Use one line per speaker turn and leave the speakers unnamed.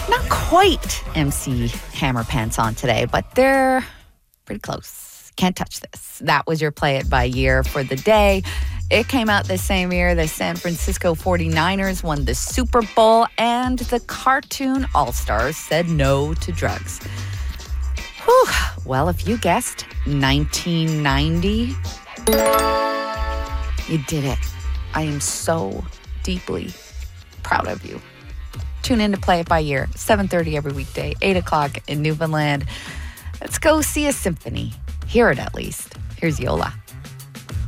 Not quite MC Hammer Pants on today, but they're pretty close. Can't touch this. That was your Play It By Year for the day. It came out the same year the San Francisco 49ers won the Super Bowl and the cartoon All-Stars said no to drugs. Whew. Well, if you guessed 1990, you did it. I am so deeply proud of you. Tune in to Play It By Year, 7:30 every weekday, 8 o'clock in Newfoundland. Let's go see a symphony. Hear it at least. Here's Yola.